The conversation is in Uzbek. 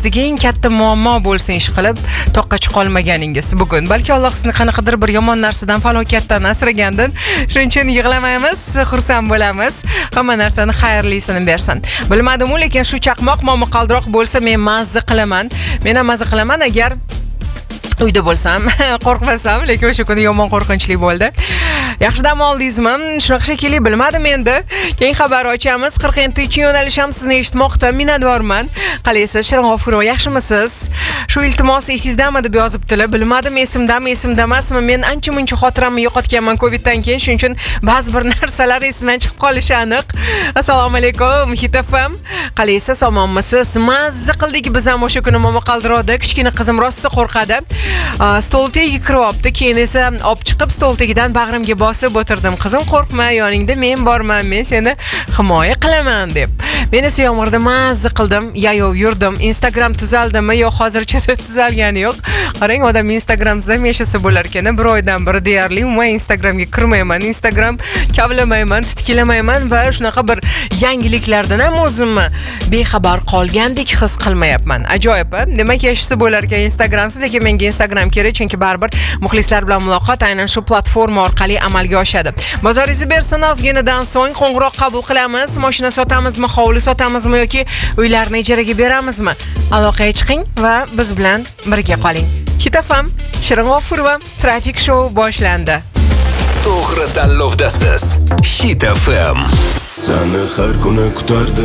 hayotingizdagi eng katta muammo bo'lsin ish qilib toqqa chiqa olmaganingiz bugun. Balki Alloh sizni qanaqadir bir yomon narsadan, falokatdan asragandan. Shuning uchun yig'lamaymiz, xursand bo'lamiz. Hamma narsani xayrlisini bersin. Bilmadim-u, lekin shu chaqmoq momaqaldiroq bo'lsa men mazza qilaman. Men ham mazza qilaman agar uyda bo'lsam, qo'rqmasam, lekin o'sha kuni yomon qo'rqinchli bo'ldi. Yaxshi dam oldingizmi? Shunaqa shekilli bilmadim endi. Keyin xabar ochamiz. 47-yo'nalish ham sizni eshitmoqda. Minnatdorman. Qalaysiz, Shirin G'ofurova, yaxshimisiz? Shu iltimos esingizdami deb yozibdilar. Bilmadim, esimdami, esimda emasmi? Men ancha-muncha xotiramni yo'qotganman Coviddan keyin, shuning uchun ba'zi bir narsalar esimdan chiqib qolishi aniq. Assalomu alaykum, Hit FM. Qalaysiz, omonmisiz? Mazza qildik biz ham o'sha kuni momaqaldiroqda. Kichkina qizim rosa qo'rqadi. Stol tagiga kiryapti, keyin esa olib chiqib stol tagidan bag'rimga bosib o'tirdim. Qizim, qo'rqma, yoningda men borman, men seni himoya qilaman deb. Men esa yomg'irda mazza qildim, yayov yurdim. Instagram tuzaldimi? Yo'q, hozircha tuzalgani yo'q. Qarang, odam Instagramsiz ham yashasa bo'lar ekan. Bir oydan biri deyarli umuman Instagramga kirmayman, Instagram kavlamayman, titkilamayman va shunaqa bir yangiliklardan ham o'zimni bexabar qolgandek his qilmayapman. Ajoyib. Demak, yashasa bo'lar ekan Instagramsiz, lekin menga Instagram kerak, chunki baribir muxlislar bilan muloqot aynan shu platforma orqali amalga oshadi. Bozoringizni bersin, ozginadan so'ng qo'ng'iroq qabul qilamiz. Mashina sotamizmi, hovli sotamizmi yoki uylarni ijaraga beramizmi? Aloqaga chiqing va biz bilan birga qoling. Hit FM, Shirin G'ofurova, Trafik Show boshlandi. To'g'ri tanlovdasiz. Hit FM. Seni har kuni kutardim.